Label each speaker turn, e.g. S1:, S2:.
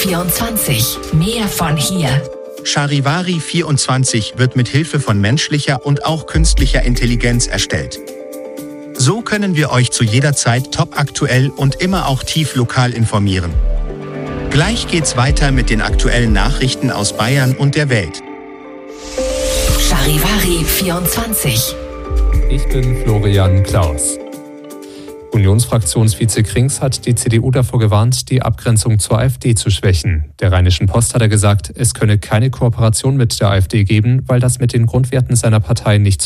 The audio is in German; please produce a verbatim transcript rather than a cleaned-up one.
S1: vierundzwanzig. Mehr von hier.
S2: Charivari vierundzwanzig wird mit Hilfe von menschlicher und auch künstlicher Intelligenz erstellt. So können wir euch zu jeder Zeit topaktuell und immer auch tief lokal informieren. Gleich geht's weiter mit den aktuellen Nachrichten aus Bayern und der Welt.
S1: Charivari vierundzwanzig.
S3: Ich bin Florian Klaus. Unionsfraktionsvize Krings hat die C D U davor gewarnt, die Abgrenzung zur AfD zu schwächen. Der Rheinischen Post hat er gesagt, es könne keine Kooperation mit der AfD geben, weil das mit den Grundwerten seiner Partei nicht